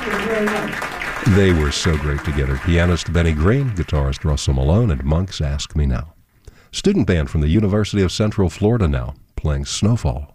They were so great together. Pianist Benny Green, guitarist Russell Malone, and Monk's Ask Me Now. Student band from the University of Central Florida now, playing Snowfall.